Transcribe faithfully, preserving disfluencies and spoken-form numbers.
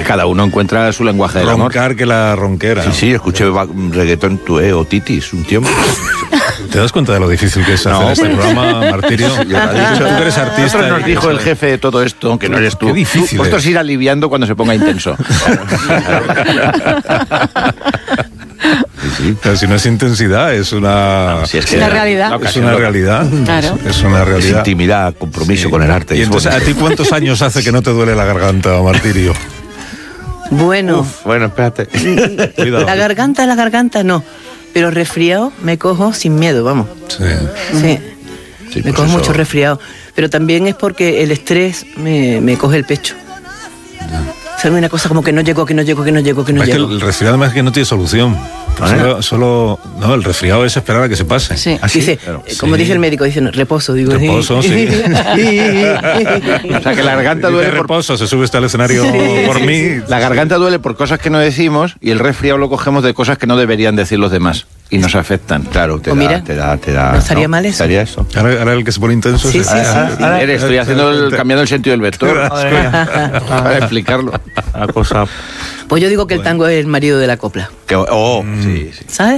cada uno encuentra su lenguaje del amor. Roncar que la ronquera. Sí, sí, escuché reggaetón tué o titis un tiempo. ¿Te das cuenta de lo difícil que es hacer No, este pero- programa, Martirio? Ya lo ha dicho. Tú que eres artista. Nosotros nos y- dijo el jefe de todo esto, que no eres tú. Qué difícil Tú- Vosotros es. ir aliviando cuando se ponga intenso. Sí, sí. Pero si no es intensidad, es una... Si es Es una realidad. la Es ocasión una lo- realidad. Claro. Es, es una Es realidad. intimidad, compromiso Sí. con el arte. Y es entonces, bonito. ¿a ti cuántos años hace que no te duele la garganta, Martirio? Bueno, Bueno, espérate. Cuidado. la garganta, la garganta no. Pero resfriado me cojo sin miedo, vamos. Sí. Sí. Sí, me pues cojo eso- mucho resfriado. Pero también es porque el estrés me, me coge el pecho. ¿Sabes? Una cosa como que no llego, que no llego, que no llego, que no Es que llego. el resfriado además es que no tiene solución. ¿Ah, Solo, solo- no, el resfriado es esperar a que se pase. Sí. ¿Ah, sí? Dice, Claro. eh, como Sí. dice el médico, dice, no, reposo, digo. Reposo, sí. O sea, que la garganta Dice duele por... reposo, se sube este al escenario por mí. La garganta duele por cosas que no decimos y el resfriado lo cogemos de cosas que no deberían decir los demás y nos afectan. Claro, te Pues da, mira, te da, te da. ¿no estaría mal eso? Estaría eso. Ahora, ahora el que se pone intenso Sí, es sí, sí, sí. Eres, estoy haciendo el, cambiando el sentido del vector para explicarlo. La cosa. Pues yo digo que el tango es el marido de la copla. Que, oh, sí, sí. ¿Sabes?